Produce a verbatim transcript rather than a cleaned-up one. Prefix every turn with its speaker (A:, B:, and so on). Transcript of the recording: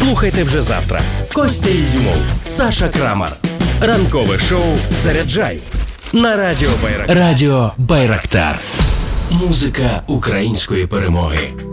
A: Слухайте вже завтра. Костя Ізюмов, Саша Крамар. Ранкове шоу «Заряджай» на Радіо Байрактар. Радіо Байрактар. Музика української перемоги.